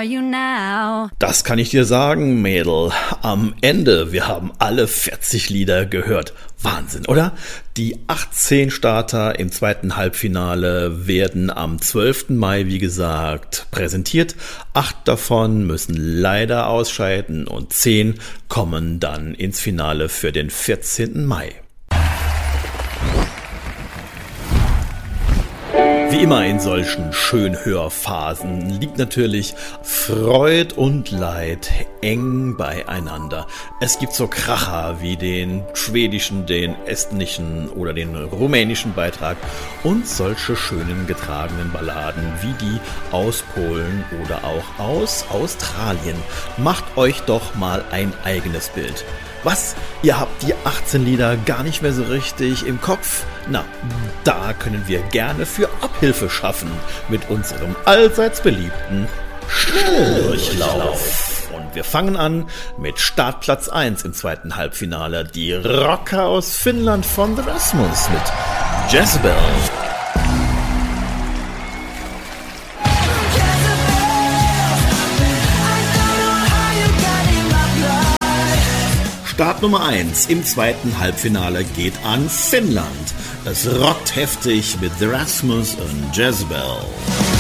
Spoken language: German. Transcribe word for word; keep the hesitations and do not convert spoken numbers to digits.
are you now? Das kann ich dir sagen, Mädel. Am Ende, wir haben alle vierzig Lieder gehört. Wahnsinn, oder? Die achtzehn Starter im zweiten Halbfinale werden am zwölften Mai, wie gesagt, präsentiert. Acht davon müssen leider ausscheiden und zehn kommen dann ins Finale für den vierzehnten Mai. Wie immer in solchen Schönhörphasen liegt natürlich Freud und Leid eng beieinander. Es gibt so Kracher wie den schwedischen, den estnischen oder den rumänischen Beitrag und solche schönen getragenen Balladen wie die aus Polen oder auch aus Australien. Macht euch doch mal ein eigenes Bild. Was? Ihr habt die achtzehn Lieder gar nicht mehr so richtig im Kopf? Na, da können wir gerne für Abhilfe schaffen mit unserem allseits beliebten Schnelldurchlauf. Und wir fangen an mit Startplatz eins im zweiten Halbfinale. Die Rocker aus Finnland von The Rasmus mit Jezebel. Start Nummer eins im zweiten Halbfinale geht an Finnland. Es rockt heftig mit The Rasmus und Jezebel.